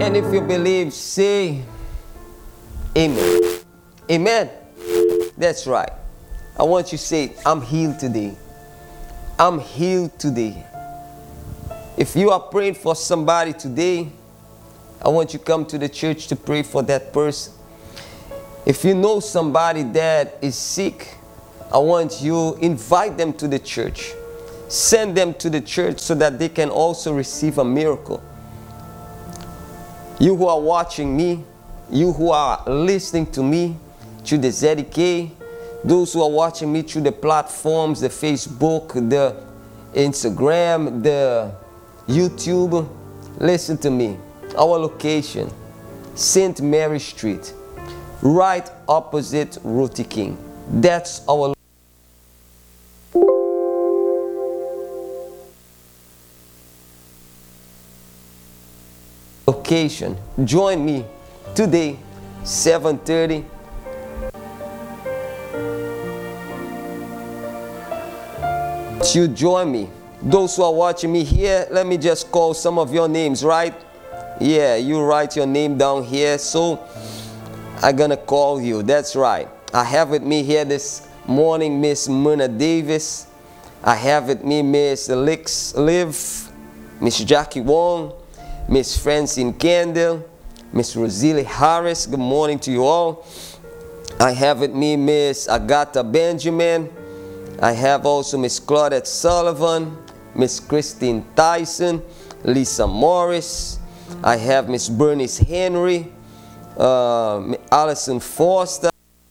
And if you believe, say amen. Amen. That's right. I want you to say, I'm healed today. I'm healed today. If you are praying for somebody today, I want you to come to the church to pray for that person. If you know somebody that is sick, I want you to invite them to the church. Send them to the church so that they can also receive a miracle. You who are watching me, you who are listening to me through the ZDK, those who are watching me through the platforms, the Facebook, the Instagram, the YouTube, listen to me. Our location, St. Mary Street, right opposite Ruti King. That's our location. Join me today, 7:30. You join me. Those who are watching me here, let me just call some of your names, right? Yeah, you write your name down here, so I'm gonna call you. That's right. I have with me here this morning Miss Myrna Davis. I have with me Miss Alix Liv, Miss Jackie Wong, Miss Francine Kendall, Miss Rosalie Harris. Good morning to you all. I have with me Miss Agatha Benjamin. I have also Miss Claudette Sullivan, Miss Christine Tyson, Lisa Morris. I have Miss Bernice Henry, Allison Foster,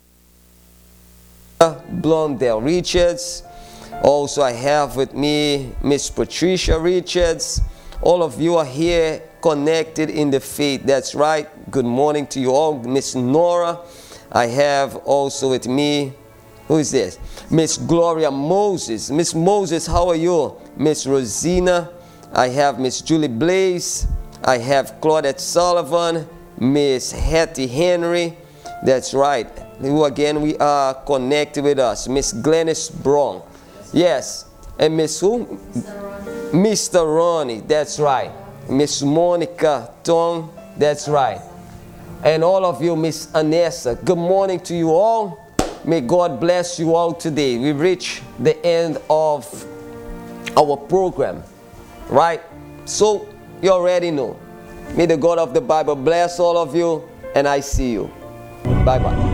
Blondell Richards. Also I have with me Miss Patricia Richards. All of you are here connected in the faith. That's right. Good morning to you all. Miss Nora. I have also with me, who is this? Miss Gloria Moses. Miss Moses, how are you? Miss Rosina. I have Miss Julie Blaze. I have Claudette Sullivan. Miss Hattie Henry. That's right. Who again we are connected with us. Miss Glennis Brown. Yes. And Miss who? Mr. Ronnie. That's right. Miss Monica Tong. That's right. And all of you, Miss Anessa. Good morning to you all. May God bless you all today. We reach the end of our program, right? So you already know. May the God of the Bible bless all of you, and I see you. Bye-bye.